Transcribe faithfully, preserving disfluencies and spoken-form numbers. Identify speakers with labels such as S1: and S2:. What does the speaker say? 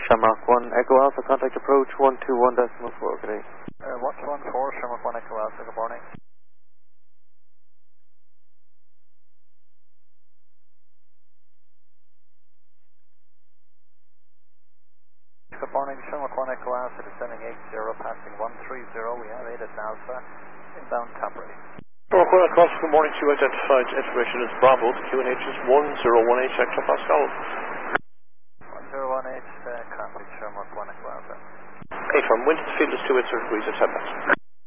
S1: Shamrock one Echo Alpha, contact approach one two one decimal four, good day.
S2: Uh, one two one four, Shamrock one Echo Alpha, good morning. Good morning, Shamrock one Echo Alpha, descending eight zero, passing one three zero, we have eight at Alpha, inbound Capri.
S3: Shamrock one Echo Alpha, good morning to you, identified information is Bravo, the Q N H is one zero one eight hectopascal.
S2: one zero one eight, uh, copy, Shamrock one Echo Alpha.
S3: Hey, from wind to the field is two eight zero degrees at ten knots.